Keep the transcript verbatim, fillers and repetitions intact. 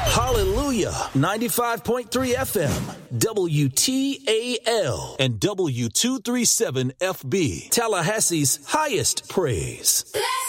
Hallelujah. ninety-five point three F M, W T A L, and W two thirty-seven F B, Tallahassee's highest praise.